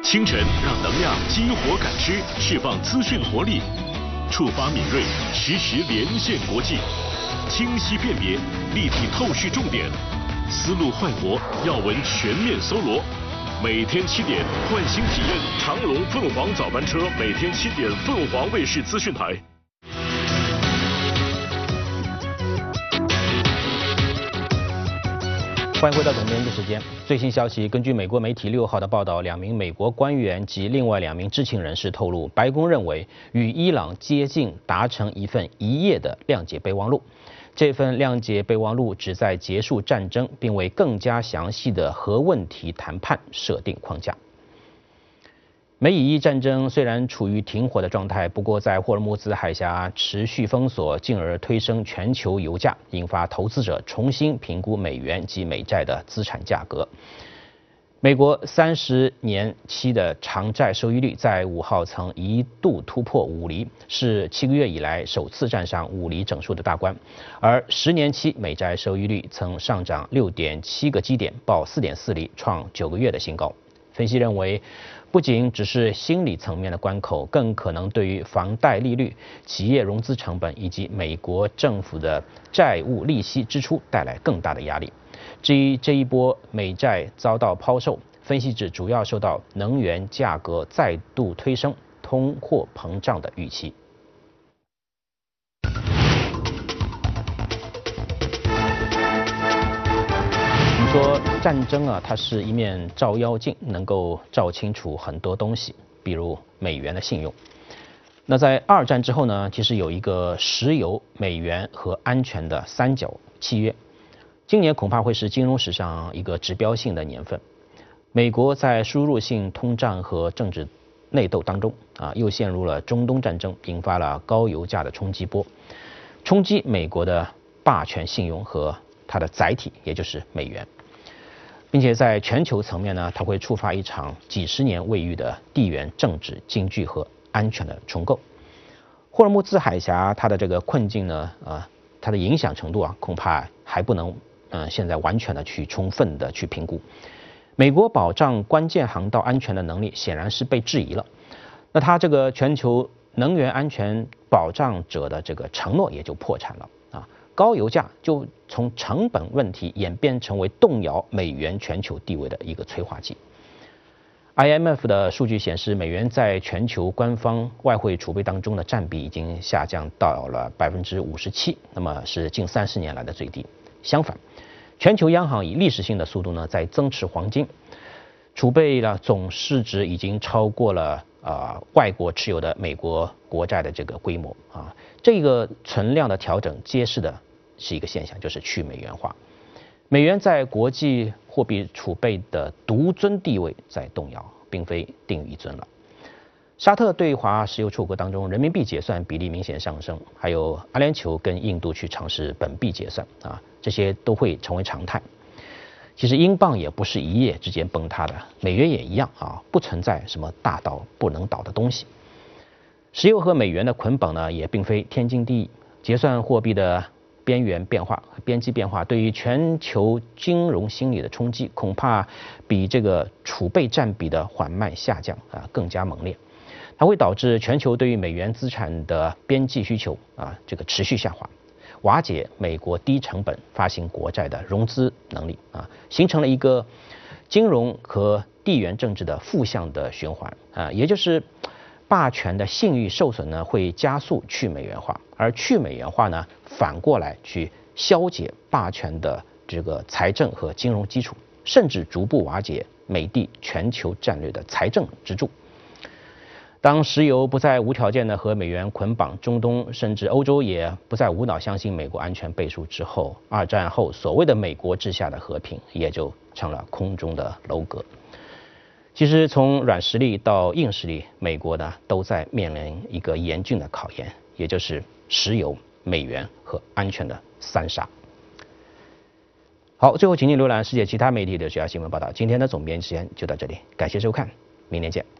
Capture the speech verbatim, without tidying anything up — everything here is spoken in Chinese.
清晨让能量激活感知，释放资讯活力，触发敏锐，实时连线国际，清晰辨别，立体透视重点，思路焕活，要闻全面搜罗。每天七点，唤醒体验长龙凤凰早班车，每天七点，凤凰卫视资讯台。 欢迎回到总编辑时间。最新消息，根据美国媒体六号的报道，两名美国官员及另外两名知情人士透露，白宫认为与伊朗接近达成一份一页的谅解备忘录。这份谅解备忘录旨在结束战争，并为更加详细的核问题谈判设定框架。美以伊战争虽然处于停火的状态，不过在霍尔木兹海峡持续封锁，进而推升全球油价，引发投资者重新评估美元及美债的资产价格。美国三十年期的长债收益率在五号曾一度突破五厘，是七个月以来首次站上五厘整数的大关，而十年期美债收益率曾上涨六点七个基点，报四点四厘，创九个月的新高。分析认为，不仅只是心理层面的关口，更可能对于房贷利率、企业融资成本以及美国政府的债务利息支出带来更大的压力。至于这一波美债遭到抛售，分析指主要受到能源价格再度推升、通货膨胀的预期。说战争啊，它是一面照妖镜，能够照清楚很多东西，比如美元的信用。那在二战之后呢，其实有一个石油、美元和安全的三角契约。今年恐怕会是金融史上一个指标性的年份。美国在输入性通胀和政治内斗当中啊，又陷入了中东战争，引发了高油价的冲击波，冲击美国的霸权信用和它的载体，也就是美元。并且在全球层面呢，它会触发一场几十年未遇的地缘政治、经济和安全的重构。霍尔木兹海峡它的这个困境呢，呃，它的影响程度啊，恐怕还不能，嗯、呃，现在完全的去充分的去评估。美国保障关键航道安全的能力显然是被质疑了，那它这个全球能源安全保障者的这个承诺也就破产了啊。高油价就从成本问题演变成为动摇美元全球地位的一个催化剂。I M F 的数据显示，美元在全球官方外汇储备当中的占比已经下降到了百分之五十七，那么是近三十年来的最低。相反，全球央行以历史性的速度呢在增持黄金，储备了总市值已经超过了呃外国持有的美国国债的这个规模啊。这个存量的调整揭示的是一个现象，就是去美元化。美元在国际货币储备的独尊地位在动摇，并非定于一尊了。沙特对华石油出口当中，人民币结算比例明显上升，还有阿联酋跟印度去尝试本币结算啊，这些都会成为常态。其实英镑也不是一夜之间崩塌的，美元也一样啊，不存在什么大到不能倒的东西。石油和美元的捆绑呢，也并非天经地义。结算货币的边缘变化、边际变化，对于全球金融心理的冲击，恐怕比这个储备占比的缓慢下降啊更加猛烈。它会导致全球对于美元资产的边际需求啊这个持续下滑，瓦解美国低成本发行国债的融资能力啊，形成了一个金融和地缘政治的负向的循环啊，也就是霸权的信誉受损呢，会加速去美元化，而去美元化呢，反过来去消解霸权的这个财政和金融基础，甚至逐步瓦解美帝全球战略的财政支柱。当石油不再无条件的和美元捆绑，中东甚至欧洲也不再无脑相信美国安全倍数之后，二战后所谓的美国治下的和平也就成了空中的楼阁。其实从软实力到硬实力，美国呢都在面临一个严峻的考验，也就是石油、美元和安全的三杀。好，最后请您浏览世界其他媒体的主要新闻报道。今天的总编辑时间就到这里，感谢收看，明天见。